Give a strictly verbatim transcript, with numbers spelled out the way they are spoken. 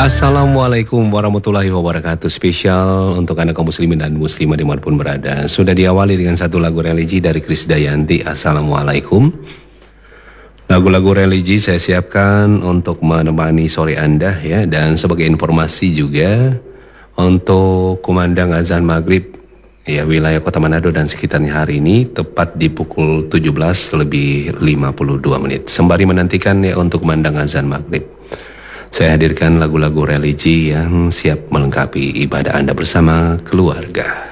Assalamualaikum warahmatullahi wabarakatuh. Spesial untuk anak kaum muslimin dan muslimah dimanapun berada. Sudah diawali dengan satu lagu religi dari Krisdayanti. Assalamualaikum. Lagu-lagu religi saya siapkan untuk menemani sore Anda ya. Dan sebagai informasi juga untuk kumandang azan maghrib ya, wilayah Kota Manado dan sekitarnya hari ini tepat di pukul tujuh belas lebih lima puluh dua menit. Sembari menantikan ya untuk kumandang azan maghrib, saya hadirkan lagu-lagu religi yang siap melengkapi ibadah Anda bersama keluarga.